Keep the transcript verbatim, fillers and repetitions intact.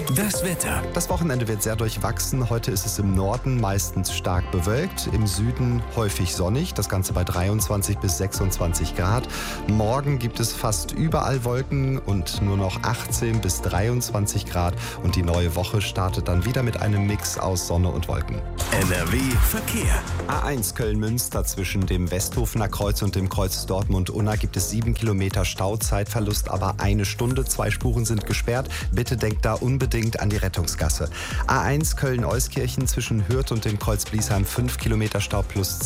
Das Wetter. Das Wochenende wird sehr durchwachsen. Heute ist es im Norden meistens stark bewölkt, im Süden häufig sonnig, das Ganze bei dreiundzwanzig bis sechsundzwanzig Grad. Morgen gibt es fast überall Wolken und nur noch achtzehn bis dreiundzwanzig Grad. Und die neue Woche startet dann wieder mit einem Mix aus Sonne und Wolken. N R W Verkehr. A eins Köln-Münster zwischen dem Westhofener Kreuz und dem Kreuz Dortmund-Unna gibt es sieben Kilometer Stau, Zeitverlust aber eine Stunde. Zwei Spuren sind gesperrt. Bitte denkt da unbedingt an die Rettungsgasse. A eins Köln-Euskirchen zwischen Hürth und dem Kreuz Bliesheim fünf Kilometer Stau plus